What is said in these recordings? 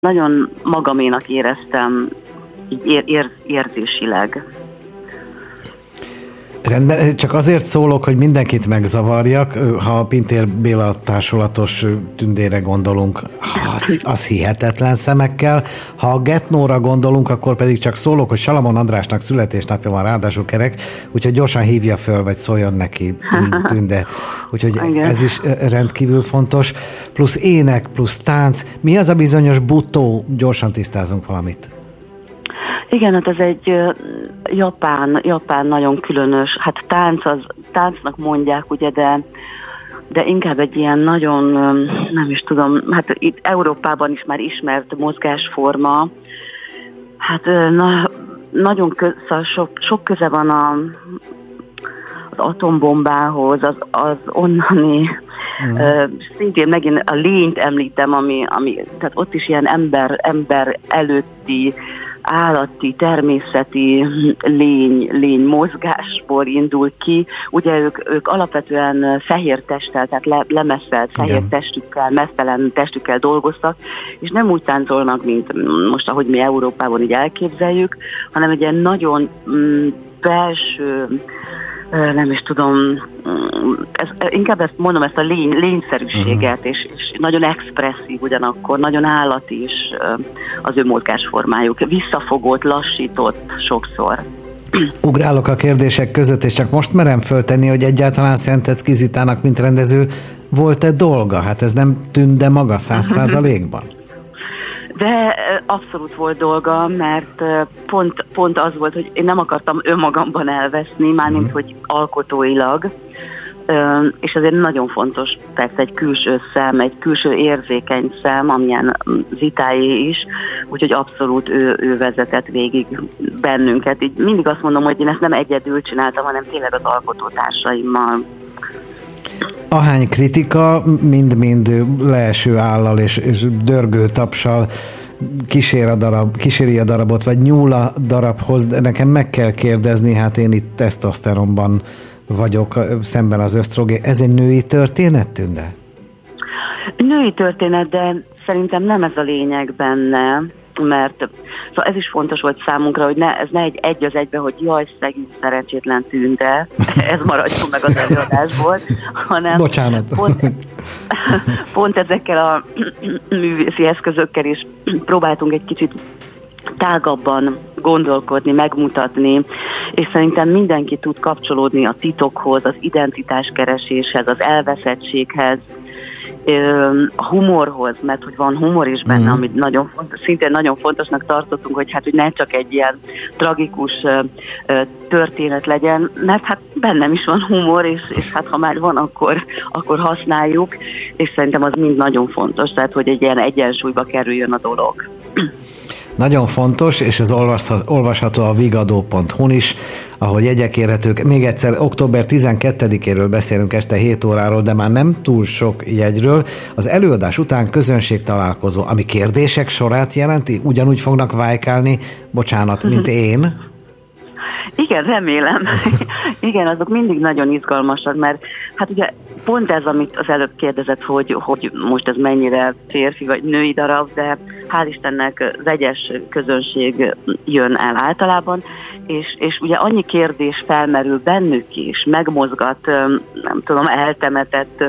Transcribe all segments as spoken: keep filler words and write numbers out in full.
nagyon magaménak éreztem így ér, ér, érzésileg. Rendben, csak azért szólok, hogy mindenkit megzavarjak, ha a Pintér Béla társulatos Tündére gondolunk, az, az hihetetlen szemekkel. Ha a Getnóra gondolunk, akkor pedig csak szólok, hogy Salamon Andrásnak születésnapja van, ráadásul kerek, úgyhogy gyorsan hívja föl, vagy szóljon neki Tünde. Úgyhogy ez is rendkívül fontos. Plusz ének, plusz tánc. Mi az a bizonyos butó? Gyorsan tisztázunk valamit. Igen, hát ez egy japán, japán nagyon különös, hát tánc az, táncnak mondják, ugye, de, de inkább egy ilyen nagyon, nem is tudom, hát itt Európában is már ismert mozgásforma. Hát na, nagyon köz, szóval sok, sok köze van a, az atombombához, az, az onnani, mm. uh, szintén megint a lényt említem, ami, ami, tehát ott is ilyen ember, ember előtti, állati, természeti lény, lény mozgásból indul ki. Ugye ők, ők alapvetően fehér testtel, tehát le, lemeszelt fehér Igen. testükkel, mesztelen testükkel dolgoztak, és nem úgy táncolnak, mint most, ahogy mi Európában így elképzeljük, hanem egy ilyen nagyon mm, belső, nem is tudom, ez, inkább ezt mondom, ezt a lény, lényszerűséget, uh-huh. és, és nagyon expresszív ugyanakkor, nagyon állati is az ő mozgásformájuk. Visszafogott, lassított sokszor. Ugrálok a kérdések között, és csak most merem föltenni, hogy egyáltalán Szentecki Zitának, mint rendező, volt-e dolga? Hát ez nem Tünde maga száz százalékban? De abszolút volt dolga, mert pont, pont az volt, hogy én nem akartam önmagamban elveszni, mármint mm. hogy alkotóilag, és ezért nagyon fontos persze egy külső szem, egy külső érzékeny szem, amilyen Zitáé is, úgyhogy abszolút ő, ő vezetett végig bennünket. Így mindig azt mondom, hogy én ezt nem egyedül csináltam, hanem tényleg az alkotótársaimmal. Ahány kritika, mind-mind leeső állal és, és dörgő tapsal kísér a darab, kíséri a darabot, vagy nyúl a darabhoz, de nekem meg kell kérdezni, hát én itt tesztoszteronban vagyok szemben az ösztrogén. Ez egy női történet, Tünde? Női történet, de szerintem nem ez a lényeg benne, mert szóval ez is fontos volt számunkra, hogy ne, ez ne egy egy az egybe, hogy jaj, szegény szerencsétlen Tünde, ez maradjon meg az előadásból, hanem Bocsánat. Pont, pont ezekkel a művészi eszközökkel is próbáltunk egy kicsit tágabban gondolkodni, megmutatni, és szerintem mindenki tud kapcsolódni a titokhoz, az identitáskereséshez, az elveszettséghez, a humorhoz, mert hogy van humor is benne, uh-huh. amit nagyon fontos, szintén nagyon fontosnak tartottunk, hogy hát hogy ne csak egy ilyen tragikus uh, történet legyen, mert hát bennem is van humor, és, és hát ha már van, akkor, akkor használjuk, és szerintem az mind nagyon fontos, tehát hogy egy ilyen egyensúlyba kerüljön a dolog. Nagyon fontos, és ez olvasható a vigadó pont hu-n is, ahol jegyek érhetők. Még egyszer, október tizenkettedikéről beszélünk este hét óráról, de már nem túl sok jegyről. Az előadás után közönségtalálkozó, ami kérdések sorát jelenti? Ugyanúgy fognak vájkálni, bocsánat, mint én? Igen, remélem. Igen, azok mindig nagyon izgalmasak, mert hát ugye pont ez, amit az előbb kérdezett, hogy, hogy most ez mennyire férfi vagy női darab, de hál' Istennek vegyes közönség jön el általában, és, és ugye annyi kérdés felmerül bennük is, megmozgat, nem tudom, eltemetett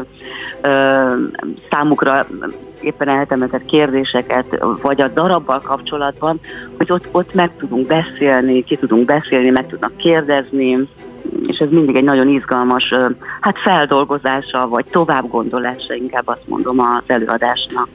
számukra éppen eltemetett kérdéseket, vagy a darabbal kapcsolatban, hogy ott, ott meg tudunk beszélni, ki tudunk beszélni, meg tudnak kérdezni, és ez mindig egy nagyon izgalmas hát feldolgozása, vagy továbbgondolása, inkább azt mondom, az előadásnak.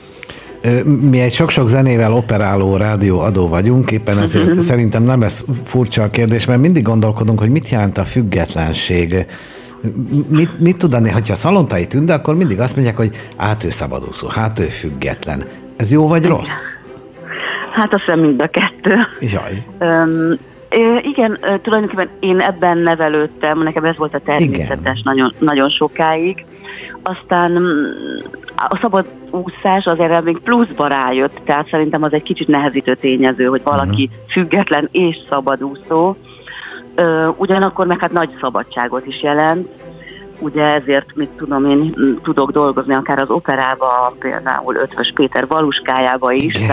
Mi egy sok-sok zenével operáló rádióadó vagyunk, éppen ezért szerintem nem lesz furcsa a kérdés, mert mindig gondolkodunk, hogy mit jelent a függetlenség. Mit, mit tud adni, hogyha Szalontai Tünde, akkor mindig azt mondják, hogy hát ő szabadúszó, hát ő független. Ez jó vagy rossz? Hát azt hiszem mind a kettő. Jaj. Um, igen, tulajdonképpen én ebben nevelődtem, nekem ez volt a természetes nagyon, nagyon sokáig. Aztán a szabad úszás azért még pluszba rájött, tehát szerintem az egy kicsit nehezítő tényező, hogy valaki uh-huh. független és szabadúszó. Ugyanakkor meg hát nagy szabadságot is jelent, ugye ezért, mit tudom én, tudok dolgozni akár az operába, például Ötvös Péter Valuskájába is, Igen.